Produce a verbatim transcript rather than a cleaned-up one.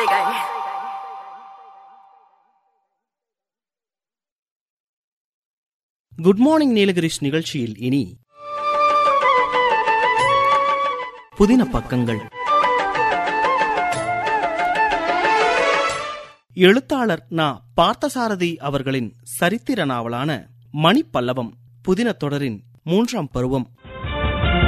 கவிதைகள். Good morning Nilgiris நிகழ்ச்சியில் இனி புதின பக்கங்கள். எழுத்தாளர் நா. பார்த்தசாரதி அவர்களின் சரித்திர நாவலான மணிப்பல்லவம் புதின தொடரின் மூன்றாம் பருவம்.